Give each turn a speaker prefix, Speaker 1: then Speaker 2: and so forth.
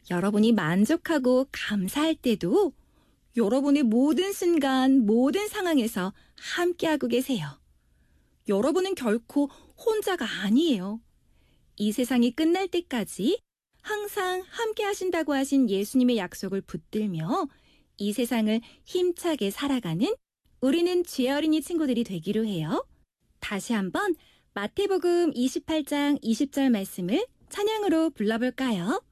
Speaker 1: 여러분이 만족하고 감사할 때도 여러분의 모든 순간, 모든 상황에서 함께하고 계세요. 여러분은 결코 혼자가 아니에요. 이 세상이 끝날 때까지 항상 함께 하신다고 하신 예수님의 약속을 붙들며 이 세상을 힘차게 살아가는 우리는 죄 어린이 친구들이 되기로 해요. 다시 한번 마태복음 28장 20절 말씀을 찬양으로 불러볼까요?